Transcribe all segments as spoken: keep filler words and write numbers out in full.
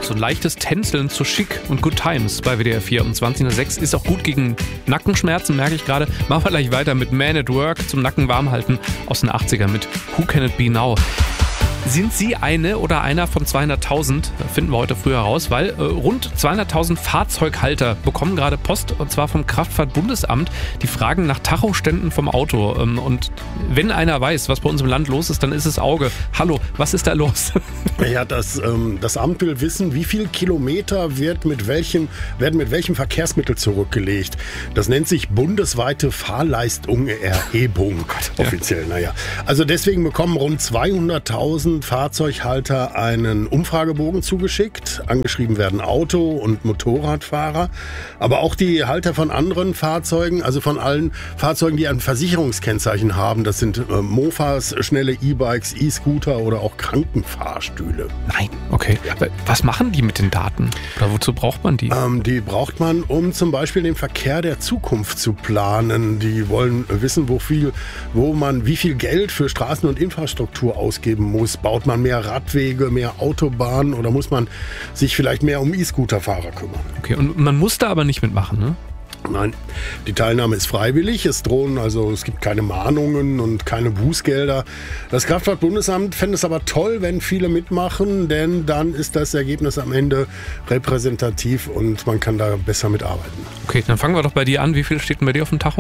so ein leichtes Tänzeln zu Chic und Good Times bei W D R vier um zwanzig nach sechs. Ist auch gut gegen Nackenschmerzen, merke ich gerade. Machen wir gleich weiter mit Man at Work zum Nacken warm halten aus den achtzigern mit Who Can It Be Now? Sind Sie eine oder einer von zweihunderttausend? Finden wir heute früh heraus, weil äh, rund zweihunderttausend Fahrzeughalter bekommen gerade Post, und zwar vom Kraftfahrtbundesamt. Die fragen nach Tachoständen vom Auto. Ähm, und wenn einer weiß, was bei uns im Land los ist, dann ist es Auge. Hallo, was ist da los? Ja, das, ähm, das Amt will wissen, wie viel Kilometer wird mit welchem, werden mit welchem Verkehrsmittel zurückgelegt. Das nennt sich bundesweite Fahrleistungserhebung. Oh offiziell, ja. naja. Also deswegen bekommen rund zweihunderttausend Fahrzeughalter einen Umfragebogen zugeschickt. Angeschrieben werden Auto- und Motorradfahrer, aber auch die Halter von anderen Fahrzeugen, also von allen Fahrzeugen, die ein Versicherungskennzeichen haben. Das sind äh, Mofas, schnelle E-Bikes, E-Scooter oder auch Krankenfahrstühle. Nein, okay. Ja. Was machen die mit den Daten? Oder wozu braucht man die? Ähm, die braucht man, um zum Beispiel den Verkehr der Zukunft zu planen. Die wollen wissen, wo viel, wo man wie viel Geld für Straßen und Infrastruktur ausgeben muss. Baut man mehr Radwege, mehr Autobahnen oder muss man sich vielleicht mehr um E-Scooter-Fahrer kümmern? Okay, und man muss da aber nicht mitmachen, ne? Nein, die Teilnahme ist freiwillig. Es drohen, also es gibt keine Mahnungen und keine Bußgelder. Das Kraftfahrtbundesamt fände es aber toll, wenn viele mitmachen, denn dann ist das Ergebnis am Ende repräsentativ und man kann da besser mitarbeiten. Okay, dann fangen wir doch bei dir an. Wie viel steht denn bei dir auf dem Tacho?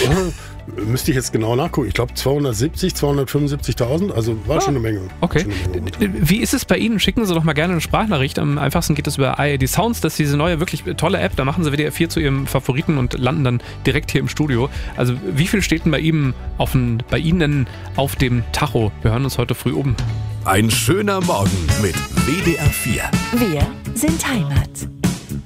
Ja, müsste ich jetzt genau nachgucken. Ich glaube zweihundertsiebzig, zweihundertfünfundsiebzigtausend, also war Ah, schon eine Menge. Okay. Schon eine Menge. Wie ist es bei Ihnen? Schicken Sie doch mal gerne eine Sprachnachricht. Am einfachsten geht es über I A D Sounds. Das ist diese neue, wirklich tolle App. Da machen Sie W D R vier zu Ihrem Favoriten und landen dann direkt hier im Studio. Also wie viel steht denn bei, ihm auf dem, bei Ihnen auf dem Tacho? Wir hören uns heute früh um. Ein schöner Morgen mit W D R vier. Wir sind Heimat.